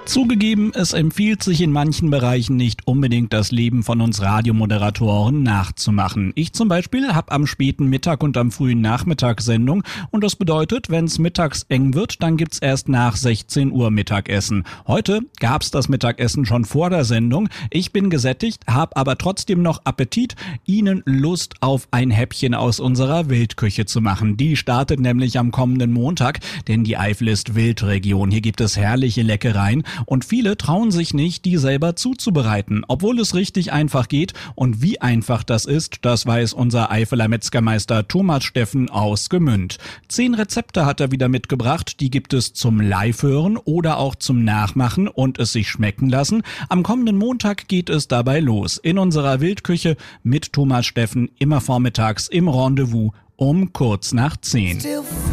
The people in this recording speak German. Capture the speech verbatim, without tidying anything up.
Zugegeben, es empfiehlt sich in manchen Bereichen nicht unbedingt, das Leben von uns Radiomoderatoren nachzumachen. Ich zum Beispiel habe am späten Mittag und am frühen Nachmittag Sendung und das bedeutet, wenn es mittags eng wird, dann gibt's erst nach sechzehn Uhr Mittagessen. Heute gab's das Mittagessen schon vor der Sendung. Ich bin gesättigt, habe aber trotzdem noch Appetit, Ihnen Lust auf ein Häppchen aus unserer Wildküche zu machen. Die startet nämlich am kommenden Montag, denn die Eifel ist Wildregion. Hier gibt es herrliche Leckereien. Und viele trauen sich nicht, die selber zuzubereiten, obwohl es richtig einfach geht. Und wie einfach das ist, das weiß unser Eifeler Metzgermeister Thomas Steffen aus Gmünd. Zehn Rezepte hat er wieder mitgebracht, die gibt es zum Live-Hören oder auch zum Nachmachen und es sich schmecken lassen. Am kommenden Montag geht es dabei los in unserer Wildküche mit Thomas Steffen, immer vormittags im Rendezvous um kurz nach zehn.